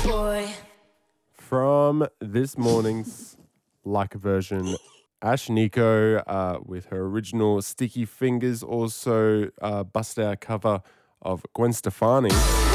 boy. From this morning's Like a version, Ash Nico with her original Sticky Fingers, also busted our cover of Gwen Stefani.